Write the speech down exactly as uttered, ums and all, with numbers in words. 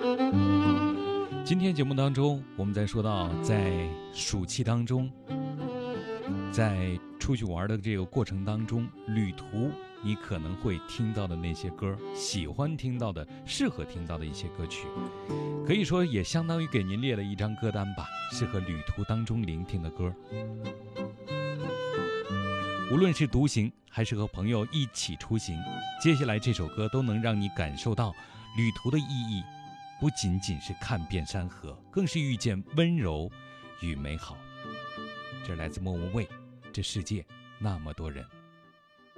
今天节目当中，我们在说到在暑期当中，在出去玩的这个过程当中，旅途你可能会听到的那些歌，喜欢听到的、适合听到的一些歌曲，可以说也相当于给您列了一张歌单吧，适合旅途当中聆听的歌。无论是独行还是和朋友一起出行，接下来这首歌都能让你感受到旅途的意义，不仅仅是看遍山河，更是遇见温柔与美好。这来自莫文蔚，这世界那么多人。